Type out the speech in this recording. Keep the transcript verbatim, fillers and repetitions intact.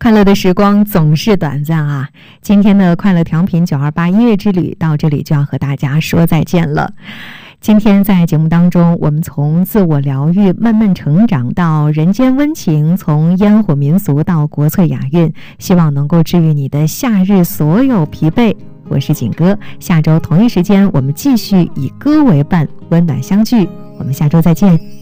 快乐的时光总是短暂啊！今天的快乐调频九二八音乐之旅到这里就要和大家说再见了。今天在节目当中，我们从自我疗愈慢慢成长到人间温情，从烟火民俗到国粹雅韵，希望能够治愈你的夏日所有疲惫。我是景哥，下周同一时间我们继续以歌为伴，温暖相聚。我们下周再见。